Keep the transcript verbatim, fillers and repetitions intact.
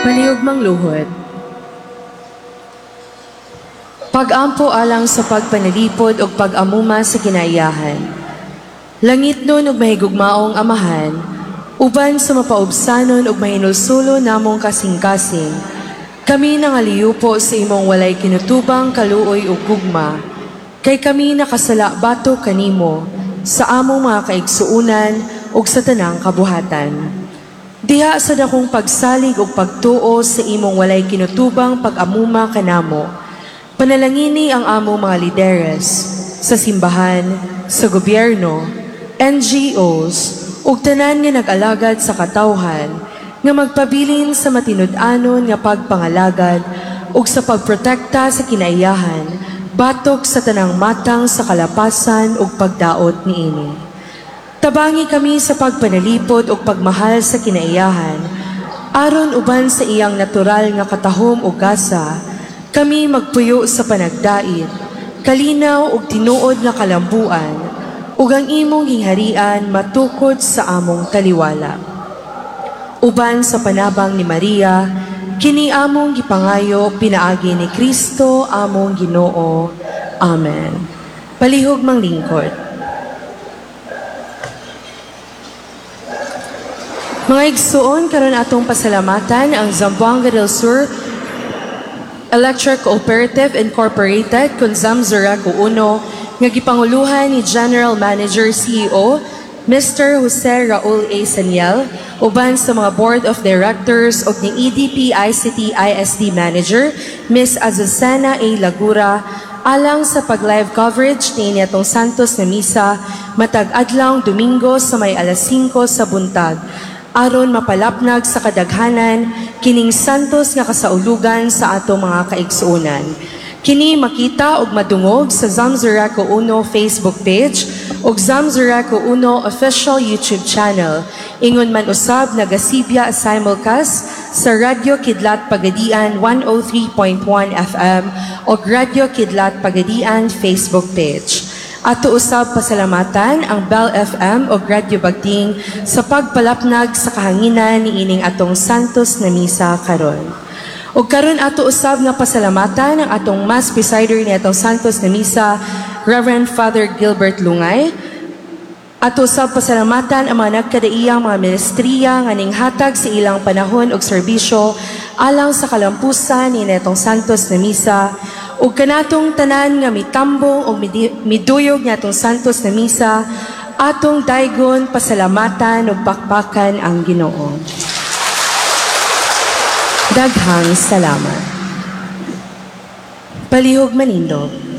Palihugmang luhod. Pag-ampo alang sa pagpanalipod o pag-amuma sa kinaiyahan. Langit nun og mahigugmaong amahan, uban sa mapaubsanon og mahinulsulo namong kasing-kasing. Kami nangaliyupo sa imong walay kinutubang kaluoy ug gugma. Kay kami nakasala bato kanimo sa among mga kaigsuunan ug sa tanang kabuhatan. Diha sa dakong pagsalig ug pagtuo sa imong walay kinutubang pag-amuma kanamo. Panalangini ang among mga lideres sa simbahan, sa gobyerno, N G Os ug tanan nga nag-alagad sa katawhan nga magpabilin sa matinud-anon nga pagpangalagad ug sa pagprotekta sa kinaiyahan batok sa tanang matang sa kalapasan ug pagdaot niini. Tabangi kami sa pagpanalipod o pagmahal sa kinaiyahan, aron uban sa iyang natural nga katahom o gasa, kami magpuyo sa panagdait, kalinaw o tinuod nga kalambuan, ug ang imong hingharian matukod sa among taliwala. Uban sa panabang ni Maria, kini among gipangayo pinaagi ni Kristo among Ginoo. Amen. Palihugmang lingkod. Mga igsuon, karon atong pasalamatan ang Zamboanga del Sur Electric Cooperative Incorporated kung Zamzuraco uno nga gipanguluhan ni General Manager C E O Mister Jose Raul A. Saniel uban sa mga Board of Directors ug ni E D P I C T I S D Manager Miss Azucena A. Lagura alang sa pag-live coverage ni atong Santos na Misa matag adlaw Domingo sa may alas singko sa buntag aron mapalapnag sa kadaghanan kining santos nga kasaulugan sa ato mga kaigsuonan. Kini makita og madungog sa Zamzuraco uno Facebook page ug Zamzuraco uno official YouTube channel. Ingon man usab nagasibya simulcast sa Radyo Kidlat Pagadian one oh three point one F M ug Radyo Kidlat Pagadian Facebook page. Ato usab pasalamatan ang Bell F M o Radyo Bagding sa pagpalapnag sa kahanginan ni ining atong Santos na Misa karon. Ug karon ato usab nga pasalamatan ang atong Mass Presider ni atong Santos na Misa, Reverend Father Gilbert Lungay. Ato usab pasalamatan ang mga nagkadaiyang mga ministriya nga ninghatag sa ilang panahon ug serbisyo alang sa kalampusan ni atong Santos na Misa. Ug kanatong tanan nga mitambong o miduyog nga atong Santos na Misa, atong daygon pasalamatan ug pakpakan ang Ginoo. Daghang salamat. Palihog manindog.